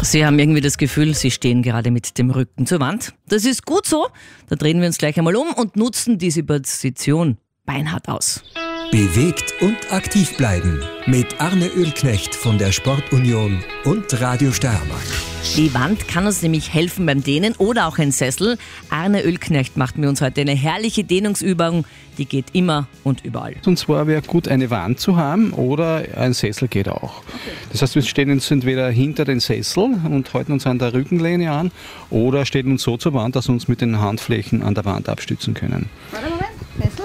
Sie haben irgendwie das Gefühl, Sie stehen gerade mit dem Rücken zur Wand. Das ist gut so. Da drehen wir uns gleich einmal um und nutzen diese Position beinhart aus. Bewegt und aktiv bleiben mit Arne Ölknecht von der Sportunion und Radio Steiermark. Die Wand kann uns nämlich helfen beim Dehnen oder auch ein Sessel. Arne Ölknecht macht mit uns heute eine herrliche Dehnungsübung, die geht immer und überall. Und zwar wäre gut, eine Wand zu haben oder ein Sessel geht auch. Okay. Das heißt, wir stehen uns entweder hinter den Sessel und halten uns an der Rückenlehne an oder stehen uns so zur Wand, dass wir uns mit den Handflächen an der Wand abstützen können. Warte, Moment, Sessel.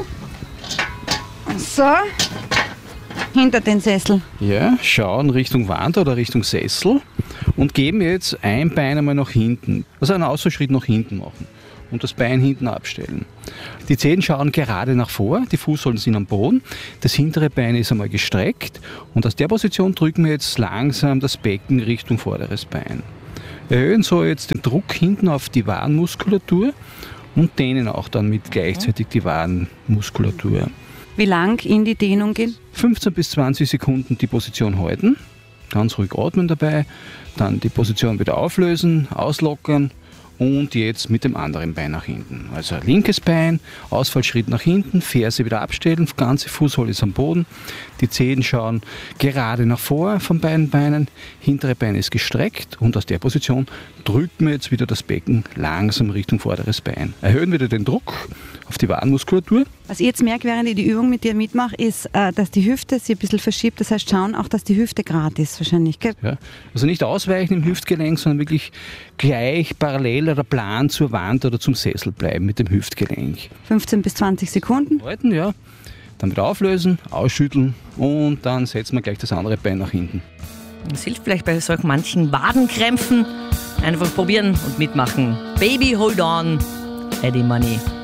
So, hinter den Sessel. Ja, schauen Richtung Wand oder Richtung Sessel und geben jetzt ein Bein einmal nach hinten. Also einen Ausfallschritt nach hinten machen und das Bein hinten abstellen. Die Zehen schauen gerade nach vor, die Fußsohlen sind am Boden, das hintere Bein ist einmal gestreckt und aus der Position drücken wir jetzt langsam das Becken Richtung vorderes Bein. Wir erhöhen so jetzt den Druck hinten auf die Wadenmuskulatur und dehnen auch dann mit gleichzeitig die Wadenmuskulatur. Wie lang in die Dehnung gehen? 15 bis 20 Sekunden die Position halten, ganz ruhig atmen dabei, dann die Position wieder auflösen, auslockern und jetzt mit dem anderen Bein nach hinten. Also linkes Bein, Ausfallschritt nach hinten, Ferse wieder abstellen, ganze Fußsohle ist am Boden, die Zehen schauen gerade nach vor von beiden Beinen, hintere Bein ist gestreckt und aus der Position drücken wir jetzt wieder das Becken langsam Richtung vorderes Bein. Erhöhen wieder den Druck auf die Wadenmuskulatur. Was ich jetzt merke, während ich die Übung mit dir mitmache, ist, dass die Hüfte sich ein bisschen verschiebt. Das heißt, schauen auch, dass die Hüfte gerade ist wahrscheinlich. Gell? Ja, also nicht ausweichen im Hüftgelenk, sondern wirklich gleich parallel oder plan zur Wand oder zum Sessel bleiben mit dem Hüftgelenk. 15 bis 20 Sekunden. Halten, ja. Dann wieder auflösen, ausschütteln und dann setzen wir gleich das andere Bein nach hinten. Das hilft vielleicht bei solchen manchen Wadenkrämpfen. Einfach probieren und mitmachen. Baby, hold on, Eddie Money.